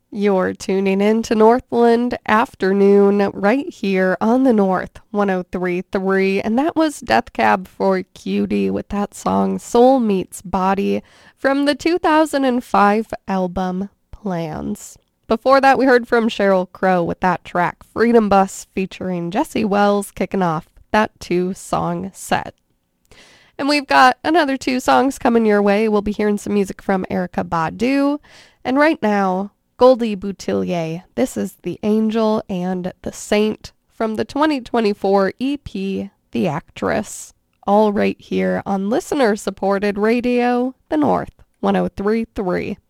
You're tuning in to Northland Afternoon right here on the North 103.3, and that was Death Cab for Cutie with that song Soul Meets Body from the 2005 album Plans. Before that, we heard from Sheryl Crow with that track Freedom Bus featuring Jesse Wells kicking off that two-song set. And we've got another two songs coming your way. We'll be hearing some music from Erykah Badu, and right now, Goldie Boutillier. This is The Angel and the Saint from the 2024 EP, The Actress. All right here on listener-supported radio, The North 103.3.